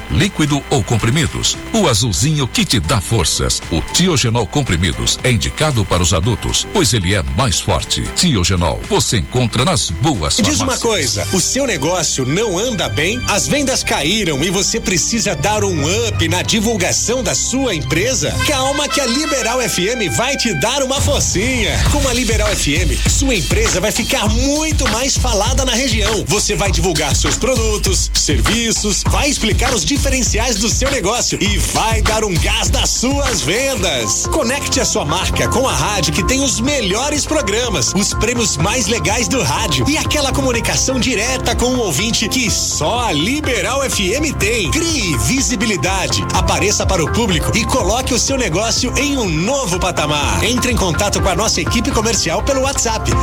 líquido ou comprimidos. O azulzinho que te dá forças. O Tiogenol comprimidos é indicado para os adultos, pois ele é mais forte. Tiogenol, você encontra nas boas farmácias. Diz uma coisa, o seu negócio não anda bem? As vendas caíram e você precisa dar um up na divulgação da sua empresa? Calma que a Liberal FM vai te dar uma forcinha. Com a Liberal FM, sua empresa vai ficar muito mais falada na região. Você vai divulgar seus produtos, serviços, vai explicar os diferenciais do seu negócio e vai dar um gás nas suas vendas. Conecte a sua marca com a rádio que tem os melhores programas, os prêmios mais legais do rádio e aquela comunicação direta com o ouvinte que só a Liberal FM tem. Crie visibilidade, apareça para o público e coloque o seu negócio em um novo patamar. Entre em contato com a nossa equipe comercial pelo WhatsApp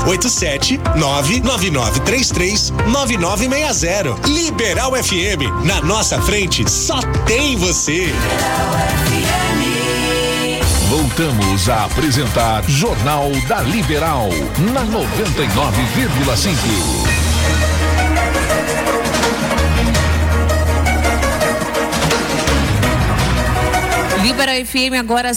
87999339960. Liberal FM, na nossa frente só tem você. Voltamos a apresentar Jornal da Liberal na 99,5. Libera FM agora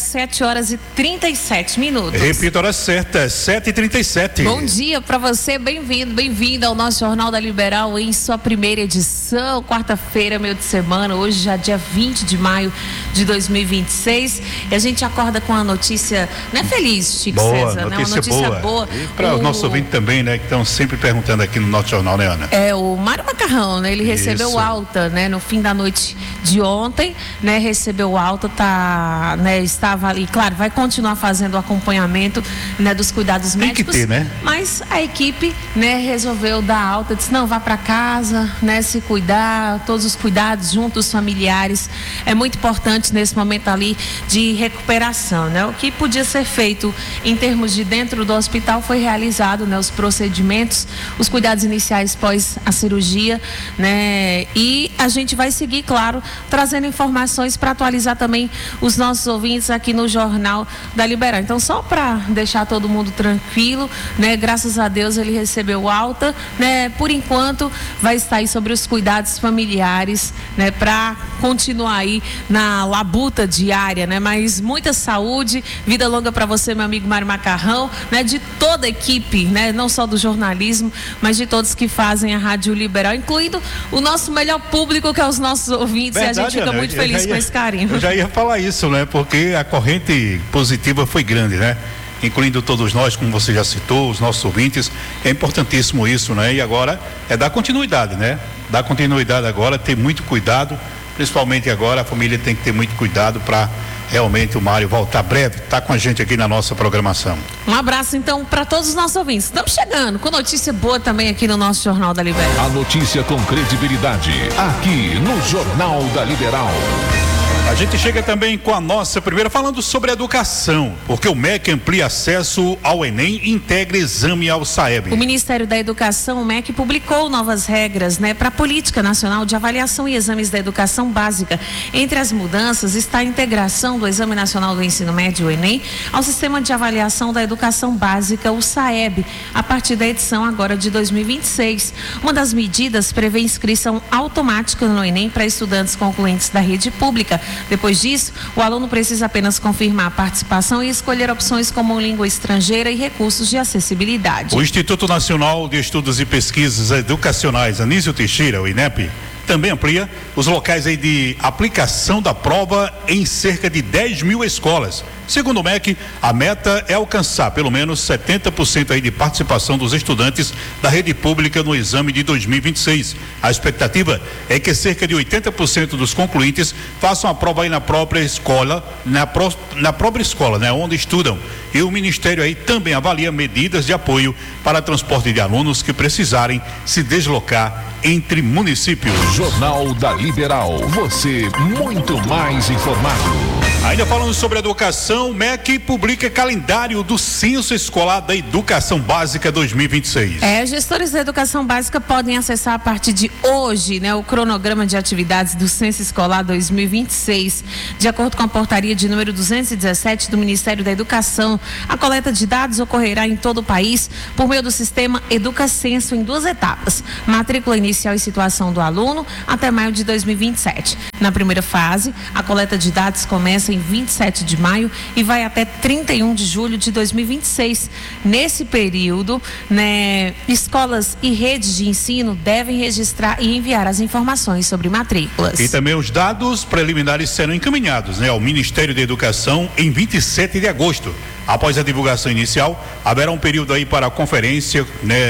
7h37. Repita a hora certa, 7h37. Bom dia para você, bem-vindo ao nosso Jornal da Liberal em sua primeira edição, quarta-feira, meio de semana, hoje já dia 20 de maio de 2026, e a gente acorda com a notícia, né, feliz, Chico boa, César, né? Uma notícia boa. E para os nossos ouvintes também, né, que estão sempre perguntando aqui no nosso jornal, né, Ana? O Mário Macarrão, né, ele recebeu alta, né, no fim da noite de ontem, né, recebeu alta, estava ali, claro, vai continuar fazendo o acompanhamento, né, dos cuidados médicos. Tem que ter, né? Mas a equipe, né, resolveu dar alta, disse, não, vá para casa, né, se cuidar, todos os cuidados junto aos familiares. É muito importante nesse momento ali de recuperação, né? O que podia ser feito em termos de dentro do hospital foi realizado, né, os procedimentos, os cuidados iniciais pós a cirurgia, né? E a gente vai seguir, claro, trazendo informações para atualizar também os nossos ouvintes aqui no Jornal da Liberal. Então, só para deixar todo mundo tranquilo, né? Graças a Deus ele recebeu alta, né? Por enquanto vai estar aí sobre os cuidados familiares, né? Para continuar aí na labuta diária, né? Mas muita saúde, vida longa para você, meu amigo Mário Macarrão, né? De toda a equipe, né? Não só do jornalismo, mas de todos que fazem a Rádio Liberal, incluindo o nosso melhor público, que é os nossos ouvintes. Verdade, e a gente fica muito feliz com esse carinho. Eu já ia falar isso, né? Porque a corrente positiva foi grande, né? Incluindo todos nós, como você já citou, os nossos ouvintes. É importantíssimo isso, né? E agora é dar continuidade, né? Dar continuidade agora, ter muito cuidado, principalmente agora a família tem que ter muito cuidado para realmente o Mário voltar breve, tá com a gente aqui na nossa programação. Um abraço então para todos os nossos ouvintes. Estamos chegando com notícia boa também aqui no nosso Jornal da Liberal. A notícia com credibilidade, aqui no Jornal da Liberal. A gente chega também com a nossa primeira falando sobre educação, porque o MEC amplia acesso ao Enem e integra exame ao SAEB. O Ministério da Educação, o MEC, publicou novas regras, né, para a Política Nacional de Avaliação e Exames da Educação Básica. Entre as mudanças está a integração do Exame Nacional do Ensino Médio, o Enem, ao Sistema de Avaliação da Educação Básica, o SAEB, a partir da edição agora de 2026. Uma das medidas prevê inscrição automática no Enem para estudantes concluintes da rede pública. Depois disso, o aluno precisa apenas confirmar a participação e escolher opções como língua estrangeira e recursos de acessibilidade. O Instituto Nacional de Estudos e Pesquisas Educacionais Anísio Teixeira, o INEP, também amplia os locais aí de aplicação da prova em cerca de 10 mil escolas. Segundo o MEC, a meta é alcançar pelo menos 70% aí de participação dos estudantes da rede pública no exame de 2026. A expectativa é que cerca de 80% dos concluintes façam a prova aí na própria escola, na própria escola, né, onde estudam. E o Ministério aí também avalia medidas de apoio para transporte de alunos que precisarem se deslocar entre municípios. Jornal da Liberal, você muito mais informado. Ainda falando sobre educação, o MEC publica calendário do Censo Escolar da Educação Básica 2026. Gestores da Educação Básica podem acessar a partir de hoje, o cronograma de atividades do Censo Escolar 2026. De acordo com a portaria de número 217 do Ministério da Educação, a coleta de dados ocorrerá em todo o país por meio do sistema EducaCenso em 2 etapas: matrícula inicial e situação do aluno até maio de 2027. Na primeira fase, a coleta de dados começa em 27 de maio e vai até 31 de julho de 2026. Nesse período, escolas e redes de ensino devem registrar e enviar as informações sobre matrículas. E também os dados preliminares serão encaminhados, ao Ministério da Educação em 27 de agosto. Após a divulgação inicial, haverá um período aí para conferência,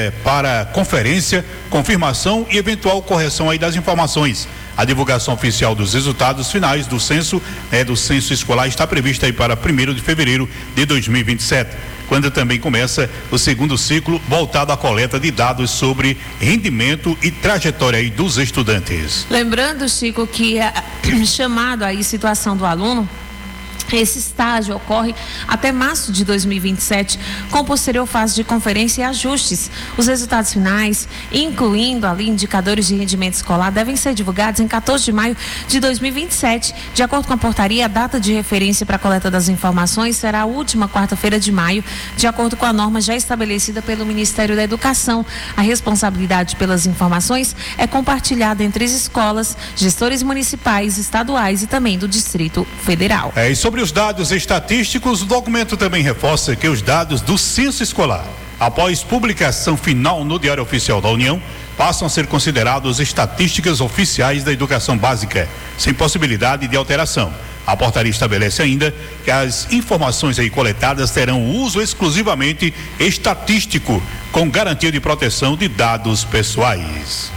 confirmação e eventual correção aí das informações. A divulgação oficial dos resultados finais do censo escolar está prevista aí para 1º de fevereiro de 2027, quando também começa o segundo ciclo voltado à coleta de dados sobre rendimento e trajetória aí dos estudantes. Lembrando, Chico, que chamado aí situação do aluno, esse estágio ocorre até março de 2027, com posterior fase de conferência e ajustes. Os resultados finais, incluindo ali indicadores de rendimento escolar, devem ser divulgados em 14 de maio de 2027. De acordo com a portaria, a data de referência para a coleta das informações será a última quarta-feira de maio, de acordo com a norma já estabelecida pelo Ministério da Educação. A responsabilidade pelas informações é compartilhada entre as escolas, gestores municipais, estaduais e também do Distrito Federal. E sobre os dados estatísticos, o documento também reforça que os dados do censo escolar, após publicação final no Diário Oficial da União, passam a ser considerados estatísticas oficiais da educação básica, sem possibilidade de alteração. A portaria estabelece ainda que as informações aí coletadas terão uso exclusivamente estatístico, com garantia de proteção de dados pessoais.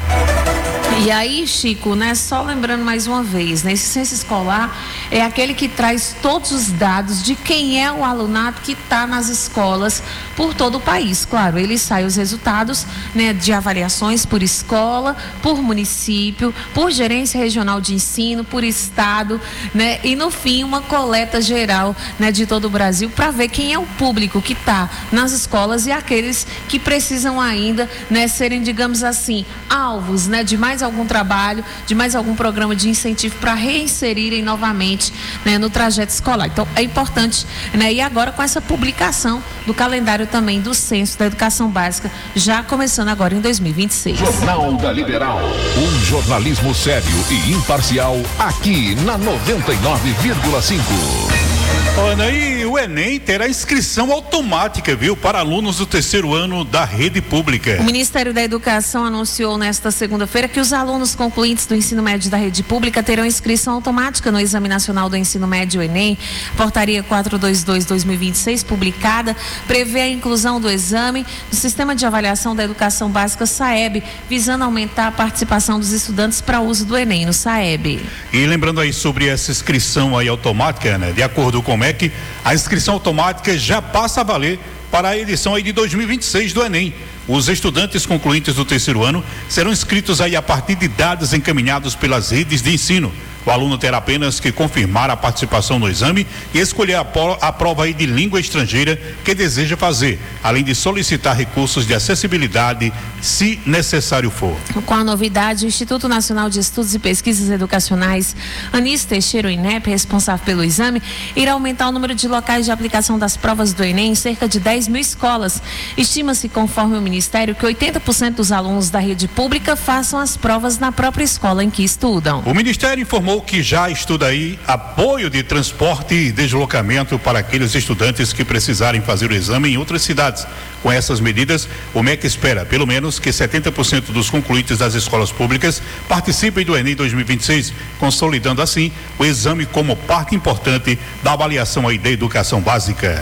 E aí, Chico, só lembrando mais uma vez, esse censo escolar é aquele que traz todos os dados de quem é o alunado que está nas escolas por todo o país. Claro, ele sai os resultados, de avaliações por escola, por município, por gerência regional de ensino, por estado, e no fim uma coleta geral, de todo o Brasil, para ver quem é o público que está nas escolas e aqueles que precisam ainda, serem, digamos assim, alvos, de mais algum trabalho, de mais algum programa de incentivo para reinserirem novamente, no trajeto escolar. Então é importante, e agora com essa publicação do calendário também do Censo da Educação Básica, já começando agora em 2026. Jornal da Liberal, um jornalismo sério e imparcial aqui na 99,5. Ana, e o Enem terá inscrição automática, para alunos do 3º ano da rede pública. O Ministério da Educação anunciou nesta segunda-feira que os alunos concluintes do ensino médio da rede pública terão inscrição automática no Exame Nacional do Ensino Médio, Enem. Portaria 422/2026, publicada, prevê a inclusão do exame no Sistema de Avaliação da Educação Básica, SAEB, visando aumentar a participação dos estudantes para uso do Enem no SAEB. E lembrando aí sobre essa inscrição aí automática, de acordo com o MEC, a inscrição automática já passa a valer para a edição aí de 2026 do Enem. Os estudantes concluintes do 3º ano serão inscritos aí a partir de dados encaminhados pelas redes de ensino. O aluno terá apenas que confirmar a participação no exame e escolher a prova aí de língua estrangeira que deseja fazer, além de solicitar recursos de acessibilidade, se necessário for. Com a novidade, o Instituto Nacional de Estudos e Pesquisas Educacionais, Anísio Teixeira, o INEP, responsável pelo exame, irá aumentar o número de locais de aplicação das provas do Enem em cerca de 10 mil escolas. Estima-se, conforme o Ministério, que 80% dos alunos da rede pública façam as provas na própria escola em que estudam. O Ministério informou que já estuda aí apoio de transporte e deslocamento para aqueles estudantes que precisarem fazer o exame em outras cidades. Com essas medidas, o MEC espera, pelo menos, que 70% dos concluintes das escolas públicas participem do Enem 2026, consolidando assim o exame como parte importante da avaliação aí da educação básica.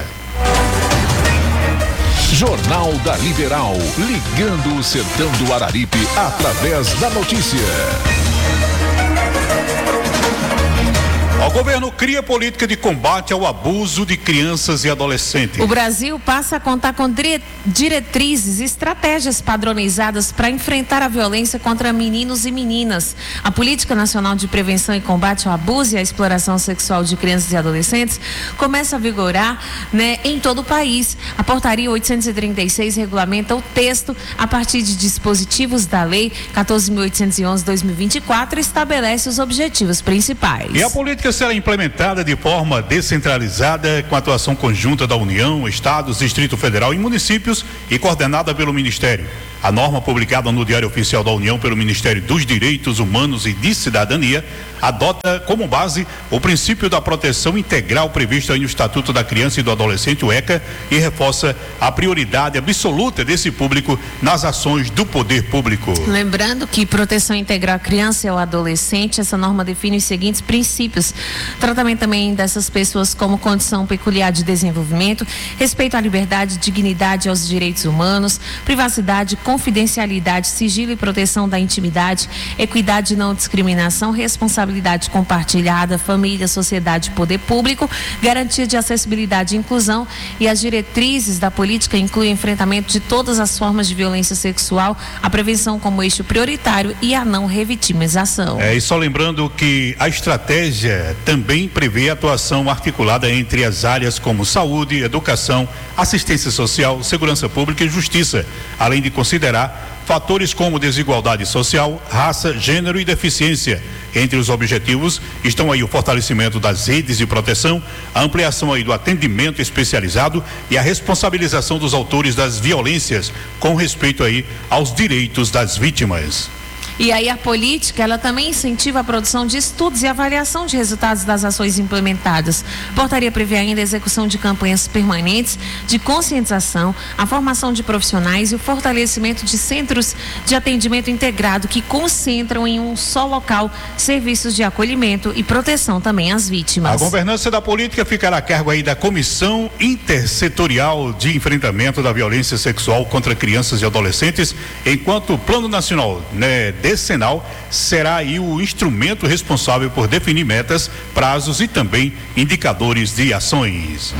Jornal da Liberal, ligando o sertão do Araripe através da notícia. Governo cria política de combate ao abuso de crianças e adolescentes. O Brasil passa a contar com diretrizes e estratégias padronizadas para enfrentar a violência contra meninos e meninas. A Política Nacional de Prevenção e Combate ao Abuso e à Exploração Sexual de Crianças e Adolescentes começa a vigorar, em todo o país. A Portaria 836 regulamenta o texto a partir de dispositivos da Lei 14.811/2024 e estabelece os objetivos principais. E a política será implementada de forma descentralizada, com atuação conjunta da União, Estados, Distrito Federal e municípios e coordenada pelo Ministério. A norma, publicada no Diário Oficial da União pelo Ministério dos Direitos Humanos e de Cidadania, adota como base o princípio da proteção integral previsto aí no Estatuto da Criança e do Adolescente, o ECA, e reforça a prioridade absoluta desse público nas ações do poder público. Lembrando que proteção integral à criança e ao adolescente, essa norma define os seguintes princípios: tratamento também dessas pessoas como condição peculiar de desenvolvimento, respeito à liberdade, dignidade aos direitos humanos, privacidade, confidencialidade, sigilo e proteção da intimidade, equidade e não discriminação, responsabilidade compartilhada, família, sociedade e poder público, garantia de acessibilidade e inclusão. E as diretrizes da política incluem o enfrentamento de todas as formas de violência sexual, a prevenção como eixo prioritário e a não revitimização. E só lembrando que a estratégia também prevê atuação articulada entre as áreas como saúde, educação, assistência social, segurança pública e justiça, além de considerar fatores como desigualdade social, raça, gênero e deficiência. Entre os objetivos estão aí o fortalecimento das redes de proteção, a ampliação aí do atendimento especializado e a responsabilização dos autores das violências com respeito aí aos direitos das vítimas. E aí a política, ela também incentiva a produção de estudos e avaliação de resultados das ações implementadas. A portaria prevê ainda a execução de campanhas permanentes de conscientização, a formação de profissionais e o fortalecimento de centros de atendimento integrado que concentram em um só local serviços de acolhimento e proteção também às vítimas. A governança da política ficará a cargo aí da Comissão Intersetorial de Enfrentamento da Violência Sexual contra Crianças e Adolescentes, enquanto o Plano Nacional, decenal, será aí o instrumento responsável por definir metas, prazos e também indicadores de ações.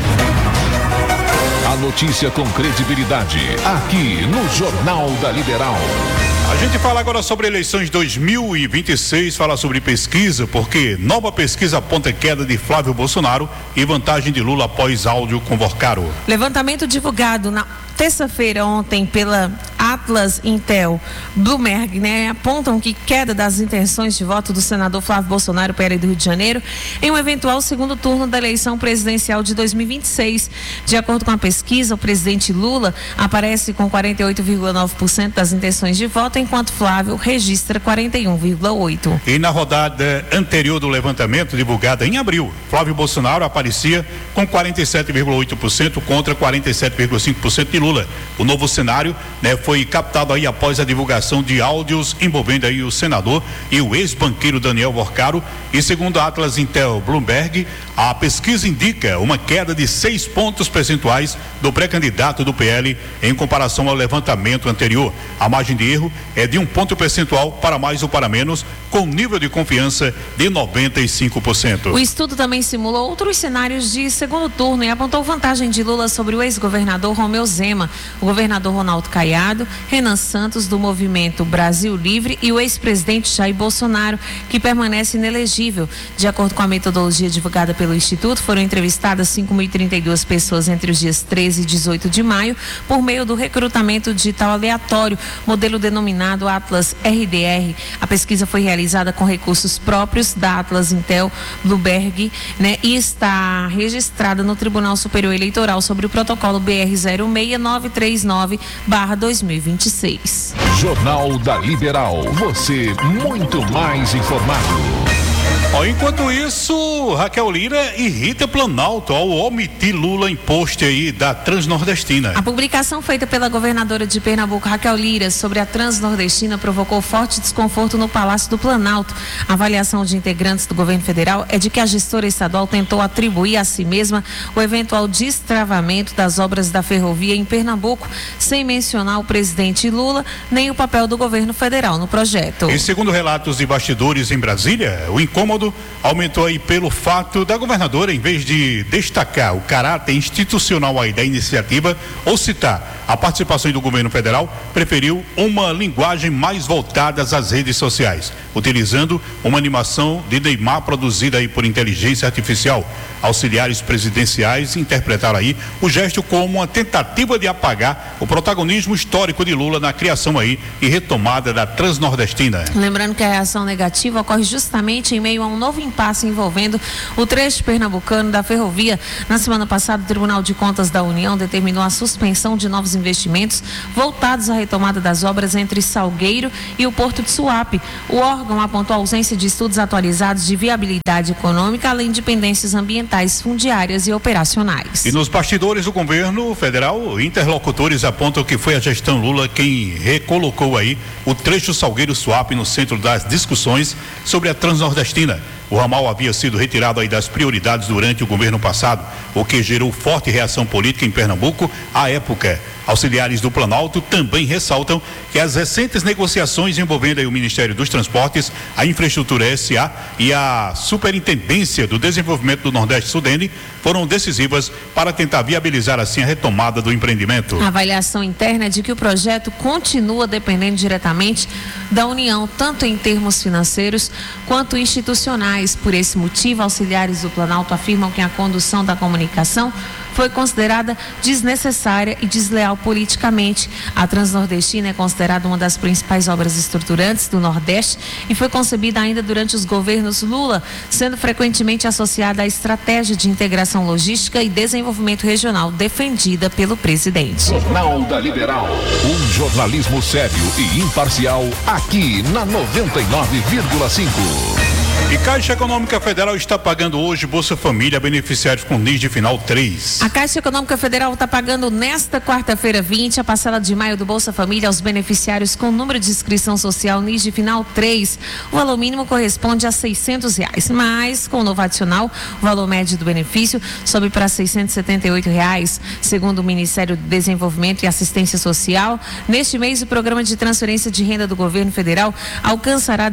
A notícia com credibilidade, aqui no Jornal da Liberal. A gente fala agora sobre eleições 2026, fala sobre pesquisa, porque nova pesquisa aponta queda de Flávio Bolsonaro e vantagem de Lula após áudio com Vorcaro. Levantamento divulgado na terça-feira ontem pela Atlas Intel Bloomberg, apontam que queda das intenções de voto do senador Flávio Bolsonaro, PL do Rio de Janeiro, em um eventual segundo turno da eleição presidencial de 2026. De acordo com a pesquisa, o presidente Lula aparece com 48,9% das intenções de voto, enquanto Flávio registra 41,8%. E na rodada anterior do levantamento, divulgada em abril, Flávio Bolsonaro aparecia com 47,8% contra 47,5% de Lula. O novo cenário, foi captado aí após a divulgação de áudios envolvendo aí o senador e o ex-banqueiro Daniel Vorcaro. E segundo a Atlas Intel Bloomberg, a pesquisa indica uma queda de 6 pontos percentuais do pré-candidato do PL em comparação ao levantamento anterior. A margem de erro é de 1 ponto percentual para mais ou para menos, com nível de confiança de 95%. O estudo também simulou outros cenários de segundo turno e apontou vantagem de Lula sobre o ex-governador Romeu Zema, o governador Ronaldo Caiado, Renan Santos do Movimento Brasil Livre e o ex-presidente Jair Bolsonaro, que permanece inelegível. De acordo com a metodologia divulgada pelo Instituto, foram entrevistadas 5.032 pessoas entre os dias 13 e 18 de maio por meio do recrutamento digital aleatório, modelo denominado Atlas RDR. A pesquisa foi realizada com recursos próprios da Atlas Intel Bloomberg, e está registrada no Tribunal Superior Eleitoral sobre o protocolo BR 06969/2026. Jornal da Liberal, você muito mais informado. Enquanto isso, Raquel Lira irrita Planalto ao omitir Lula em post aí da Transnordestina. A publicação feita pela governadora de Pernambuco, Raquel Lira, sobre a Transnordestina provocou forte desconforto no Palácio do Planalto. A avaliação de integrantes do governo federal é de que a gestora estadual tentou atribuir a si mesma o eventual destravamento das obras da ferrovia em Pernambuco, sem mencionar o presidente Lula nem o papel do governo federal no projeto. E segundo relatos de bastidores em Brasília, o incômodo segundo aumentou aí pelo fato da governadora, em vez de destacar o caráter institucional aí da iniciativa ou citar a participação do governo federal, preferiu uma linguagem mais voltada às redes sociais, utilizando uma animação de Neymar produzida aí por inteligência artificial. Auxiliares presidenciais interpretaram aí o gesto como uma tentativa de apagar o protagonismo histórico de Lula na criação aí e retomada da Transnordestina. Lembrando que a reação negativa ocorre justamente em meio a um novo impasse envolvendo o trecho pernambucano da ferrovia. Na semana passada, o Tribunal de Contas da União determinou a suspensão de novos investimentos voltados à retomada das obras entre Salgueiro e o Porto de Suape. O órgão apontou a ausência de estudos atualizados de viabilidade econômica, além de pendências ambientais, fundiárias e operacionais. E nos bastidores do governo federal, interlocutores apontam que foi a gestão Lula quem recolocou aí o trecho Salgueiro-Suape no centro das discussões sobre a Transnordestina. O ramal havia sido retirado aí das prioridades durante o governo passado, o que gerou forte reação política em Pernambuco à época. Auxiliares do Planalto também ressaltam que as recentes negociações envolvendo aí o Ministério dos Transportes, a Infraestrutura SA e a Superintendência do Desenvolvimento do Nordeste Sudene foram decisivas para tentar viabilizar assim a retomada do empreendimento. A avaliação interna é de que o projeto continua dependendo diretamente da União, tanto em termos financeiros quanto institucionais. Por esse motivo, auxiliares do Planalto afirmam que a condução da comunicação foi considerada desnecessária e desleal politicamente. A Transnordestina é considerada uma das principais obras estruturantes do Nordeste e foi concebida ainda durante os governos Lula, sendo frequentemente associada à estratégia de integração logística e desenvolvimento regional defendida pelo presidente. Jornal da Liberal. Um jornalismo sério e imparcial aqui na 99,5. E Caixa Econômica Federal está pagando hoje Bolsa Família a beneficiários com NIS de final 3. A Caixa Econômica Federal está pagando nesta quarta-feira 20 a parcela de maio do Bolsa Família aos beneficiários com número de inscrição social NIS de final 3. O valor mínimo corresponde a R$600, mas com o novo adicional, o valor médio do benefício sobe para R$678. Segundo o Ministério do Desenvolvimento e Assistência Social, neste mês o programa de transferência de renda do governo federal alcançará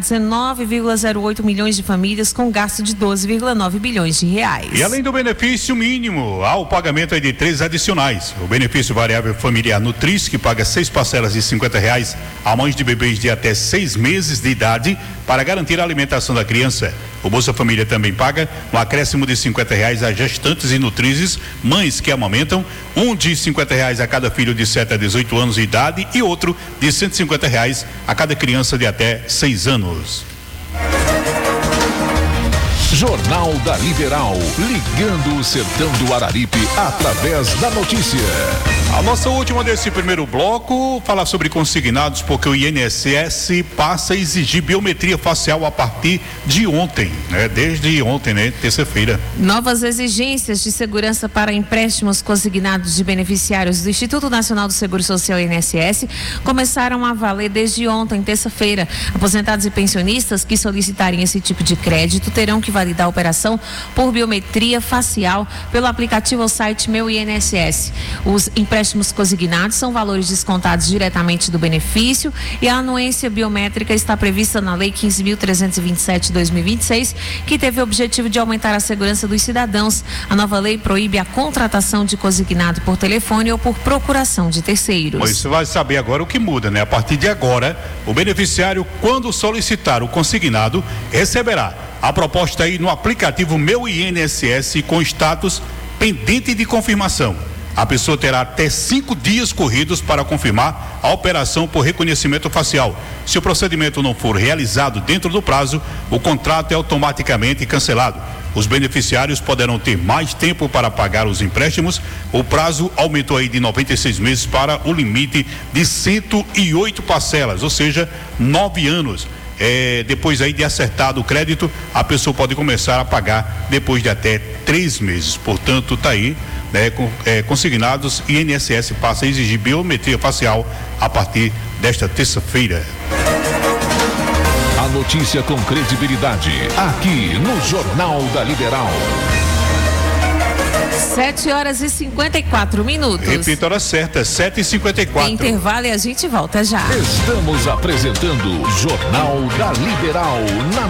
19,08 milhões de famílias com gasto de 12,9 bilhões de reais. E além do benefício mínimo, há o pagamento aí de 3 adicionais. O benefício variável familiar Nutris, que paga 6 parcelas de R$50 a mães de bebês de até 6 meses de idade para garantir a alimentação da criança. O Bolsa Família também paga um acréscimo de R$50 a gestantes e nutrizes, mães que amamentam, um de R$50 a cada filho de 7 a 18 anos de idade e outro de R$150 a cada criança de até 6 anos. Jornal da Liberal, ligando o sertão do Araripe através da notícia. A nossa última desse primeiro bloco fala sobre consignados, porque o INSS passa a exigir biometria facial a partir de ontem, né? Desde ontem, né? Terça-feira. Novas exigências de segurança para empréstimos consignados de beneficiários do Instituto Nacional do Seguro Social INSS começaram a valer desde ontem, terça-feira. Aposentados e pensionistas que solicitarem esse tipo de crédito terão que validar a operação por biometria facial pelo aplicativo ou site Meu INSS. Os empréstimos consignados são valores descontados diretamente do benefício e a anuência biométrica está prevista na Lei 15.327/2026, que teve o objetivo de aumentar a segurança dos cidadãos. A nova lei proíbe a contratação de consignado por telefone ou por procuração de terceiros. Mas você vai saber agora o que muda, né? A partir de agora, o beneficiário, quando solicitar o consignado, receberá a proposta aí no aplicativo Meu INSS com status pendente de confirmação. A pessoa terá até 5 dias corridos para confirmar a operação por reconhecimento facial. Se o procedimento não for realizado dentro do prazo, o contrato é automaticamente cancelado. Os beneficiários poderão ter mais tempo para pagar os empréstimos. O prazo aumentou aí de 96 meses para o limite de 108 parcelas, ou seja, 9 anos. Depois aí de acertado o crédito, a pessoa pode começar a pagar depois de até 3 meses. Portanto, tá aí, né, consignados, e INSS passa a exigir biometria facial a partir desta terça-feira. A notícia com credibilidade, aqui no Jornal da Liberal. 7h54. Repita a hora certa, 7h54. Intervalo e a gente volta já. Estamos apresentando Jornal da Liberal na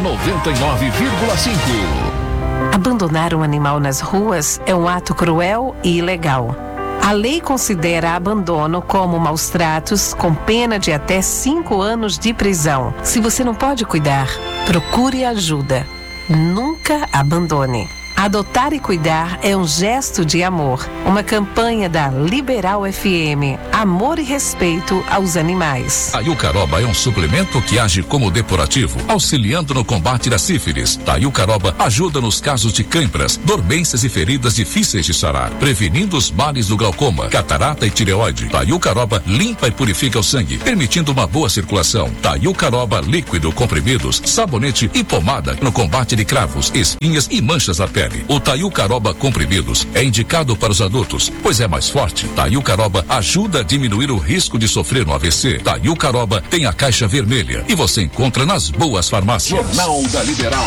99,5. Abandonar um animal nas ruas é um ato cruel e ilegal. A lei considera abandono como maus tratos, com pena de até 5 anos de prisão. Se você não pode cuidar, procure ajuda. Nunca abandone. Adotar e cuidar é um gesto de amor. Uma campanha da Liberal FM. Amor e respeito aos animais. Taiucaroba é um suplemento que age como depurativo, auxiliando no combate da sífilis. Taiucaroba ajuda nos casos de câimbras, dormências e feridas difíceis de sarar, prevenindo os males do glaucoma, catarata e tireoide. Taiucaroba limpa e purifica o sangue, permitindo uma boa circulação. Taiucaroba líquido, comprimidos, sabonete e pomada no combate de cravos, espinhas e manchas da pele. O Taiucaroba comprimidos é indicado para os adultos, pois é mais forte. Taiucaroba ajuda a diminuir o risco de sofrer um AVC. Taiucaroba tem a caixa vermelha e você encontra nas boas farmácias. Jornal da Liberal.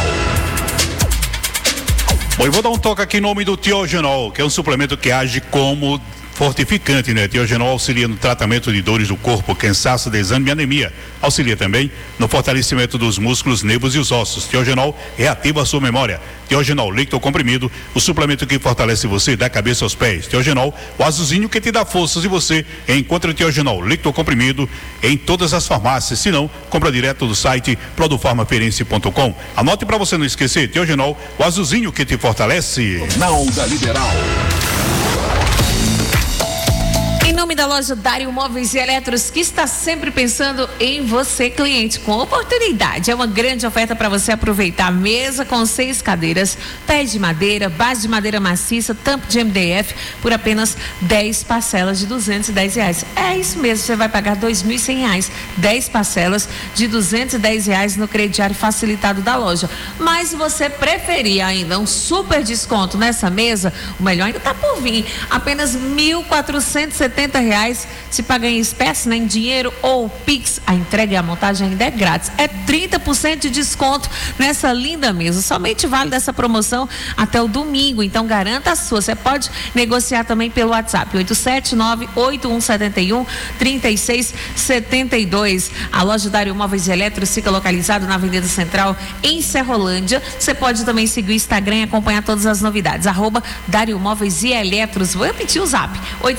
Bom, eu vou dar um toque aqui em nome do Tiogenol, que é um suplemento que age como fortificante, né? Tiogenol auxilia no tratamento de dores do corpo, cansaço, desânimo e anemia. Auxilia também no fortalecimento dos músculos, nervos e os ossos. Tiogenol reativa a sua memória. Tiogenol líquido ou comprimido, o suplemento que fortalece você da cabeça aos pés. Tiogenol, o azulzinho que te dá forças, e você encontra o Tiogenol líquido ou comprimido em todas as farmácias. Se não, compra direto do site produfarmaferense.com. Anote para você não esquecer, Tiogenol, o azulzinho que te fortalece. Jornal da Liberal. Em nome da loja Dário Móveis e Eletros, que está sempre pensando em você, cliente, com oportunidade. É uma grande oferta para você aproveitar. Mesa com 6 cadeiras, pé de madeira, base de madeira maciça, tampo de MDF, por apenas 10 parcelas de R$210. É isso mesmo, você vai pagar R$2.100. 10 parcelas de R$210 no crediário facilitado da loja. Mas se você preferir ainda um super desconto nessa mesa, o melhor ainda está por vir. Apenas R$1.470. Se pagar em espécie, né, em dinheiro ou Pix, a entrega e a montagem ainda é grátis. É 30% de desconto nessa linda mesa. Somente vale dessa promoção até o domingo. Então garanta a sua. Você pode negociar também pelo WhatsApp 879-8171-3672. A loja Dário Móveis e Eletros fica localizada na Avenida Central, em Serrolândia. Você pode também seguir o Instagram e acompanhar todas as novidades. @Dário Móveis e Eletros. Vou repetir o zap: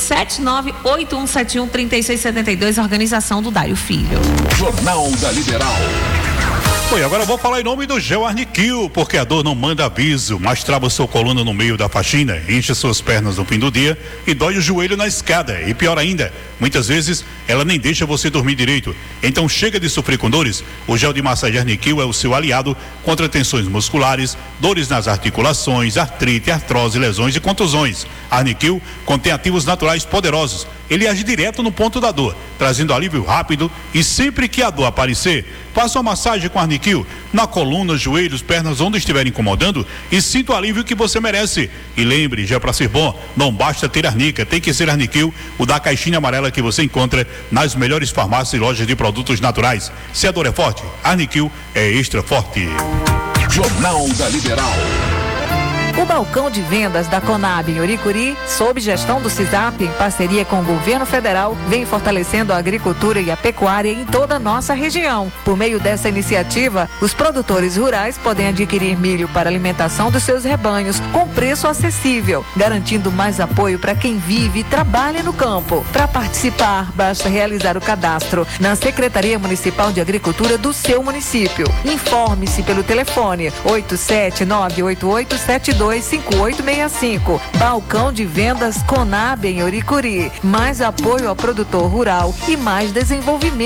879-8171-3672, organização do Dário Filho. Jornal da Liberal. Oi, agora eu vou falar em nome do Gel Arniquil, porque a dor não manda aviso, mas trava sua coluna no meio da faxina, enche suas pernas no fim do dia e dói o joelho na escada. E pior ainda, muitas vezes ela nem deixa você dormir direito. Então chega de sofrer com dores. O gel de massagem Arniquil é o seu aliado contra tensões musculares, dores nas articulações, artrite, artrose, lesões e contusões. Arniquil contém ativos naturais poderosos. Ele age direto no ponto da dor, trazendo alívio rápido, e sempre que a dor aparecer, faça uma massagem com Arniquil na coluna, joelhos, pernas, onde estiver incomodando, e sinta o alívio que você merece. E lembre, já para ser bom, não basta ter Arnica, tem que ser Arniquil, o da caixinha amarela que você encontra nas melhores farmácias e lojas de produtos naturais. Se a dor é forte, Arniquil é extra forte. Jornal da Liberal. O balcão de vendas da Conab em Uricuri, sob gestão do CISAP, em parceria com o governo federal, vem fortalecendo a agricultura e a pecuária em toda a nossa região. Por meio dessa iniciativa, os produtores rurais podem adquirir milho para alimentação dos seus rebanhos com preço acessível, garantindo mais apoio para quem vive e trabalha no campo. Para participar, basta realizar o cadastro na Secretaria Municipal de Agricultura do seu município. Informe-se pelo telefone 87988725865. Balcão de vendas Conab em Uricuri. Mais apoio ao produtor rural e mais desenvolvimento